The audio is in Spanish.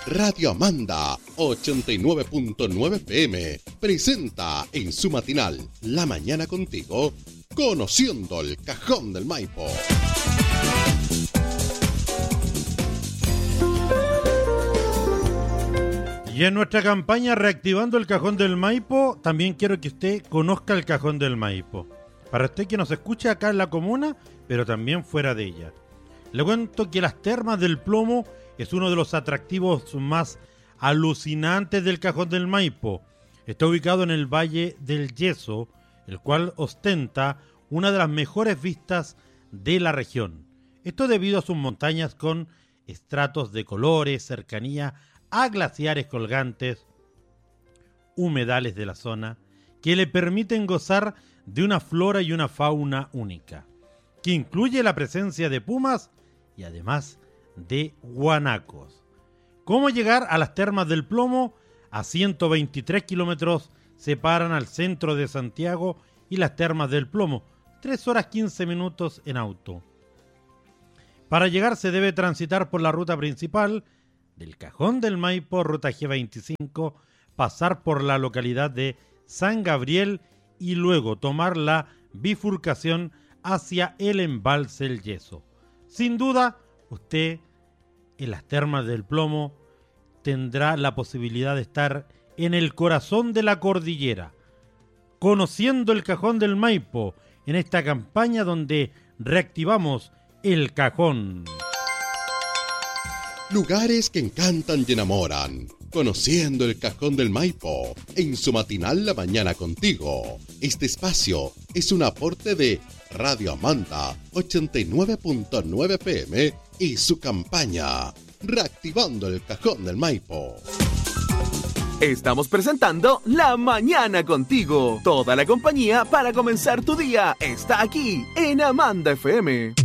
Radio Amanda 89.9 FM presenta en su matinal La Mañana Contigo, Conociendo el Cajón del Maipo. Y en nuestra campaña Reactivando el Cajón del Maipo, también quiero que usted conozca el Cajón del Maipo. Para usted que nos escucha acá en la comuna, pero también fuera de ella. Le cuento que las Termas del Plomo es uno de los atractivos más alucinantes del Cajón del Maipo. Está ubicado en el Valle del Yeso, el cual ostenta una de las mejores vistas de la región. Esto debido a sus montañas con estratos de colores, cercanía a glaciares colgantes, humedales de la zona, que le permiten gozar de una flora y una fauna única, que incluye la presencia de pumas y además de guanacos. ¿Cómo llegar a las Termas del Plomo? A 123 kilómetros separan al centro de Santiago y las Termas del Plomo, 3 horas 15 minutos en auto. Para llegar se debe transitar por la ruta principal del Cajón del Maipo, ruta G25, pasar por la localidad de San Gabriel y luego tomar la bifurcación hacia el embalse El Yeso. Sin duda, usted en las Termas del Plomo tendrá la posibilidad de estar en el corazón de la cordillera, conociendo el Cajón del Maipo en esta campaña donde reactivamos el cajón. Lugares que encantan y enamoran. Conociendo el Cajón del Maipo en su matinal La Mañana Contigo. Este espacio es un aporte de Radio Amanda 89.9 FM y su campaña Reactivando el Cajón del Maipo. Estamos presentando La Mañana Contigo. Toda la compañía para comenzar tu día está aquí en Amanda FM.